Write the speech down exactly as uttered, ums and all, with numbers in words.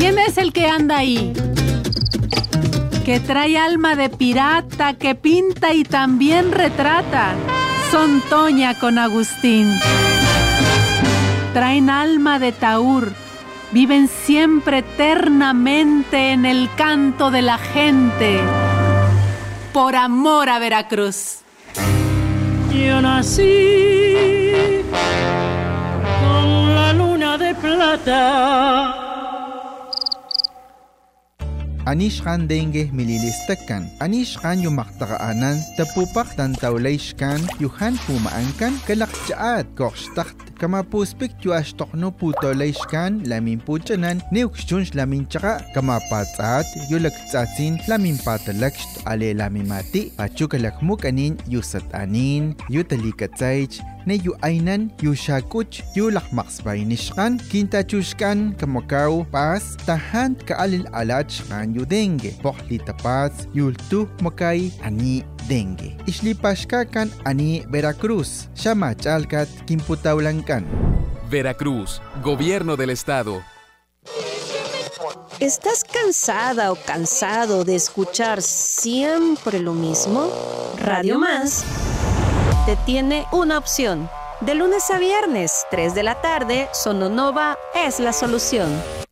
¿Quién es el que anda ahí? Que trae alma de pirata, que pinta y también retrata. Son Toña con Agustín. Traen alma de taur, viven siempre eternamente en el canto de la gente. Por amor a Veracruz. Yo nací con la luna de plata. Anishkan dengue mililistakan. Anishkan yung maktakaanan, tapupak tan tawlayshkan, yuhan pumaankan, kalakjaat, kokstakt, kamapuspik yu ashtokno putolayshkan, lamin puchanan, neukshunsh lamin tsaka, kamapatsaat, yu lagtsatsin, lamin patalakst, ale lamin mati, pachu kalakmuk anin, yu satanin, yu talikatsaych, ne yu aynan, yu shakuch, yu lakmaksbay nishkan, kintachushkan, kamakaw, pas, tahan kaalil alachkan, yu dengue, pohli tapats, yultu makay, ani dengue. Islipashkakan ani Veracruz, shamachalkat, kimputaulankan. Veracruz, Gobierno del Estado. ¿Estás cansada o cansado de escuchar siempre lo mismo? Radio Más te tiene una opción. De lunes a viernes, tres de la tarde, Sononova es la solución.